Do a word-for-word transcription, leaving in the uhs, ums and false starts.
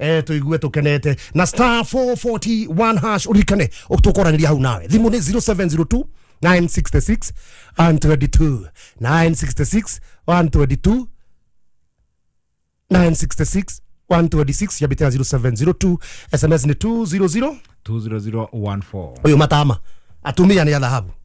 eh tuigue tukenete na star four forty-one hash urikane utukoraniria hau nawe thimu ni zero seven zero two nine six six one two two nine six six one two two nine six six one two six yabitia zero seven zero two S M S ni two zero zero two zero zero one four uyu matama atumia ni ya dhahabu